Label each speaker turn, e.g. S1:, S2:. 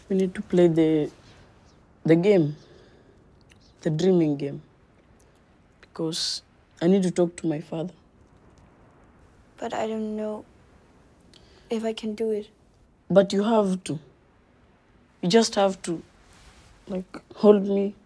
S1: We need to play the game, the dreaming game, because I need to talk to my father.
S2: But I don't know if I can do it.
S1: But you have to. You just have to, like, hold me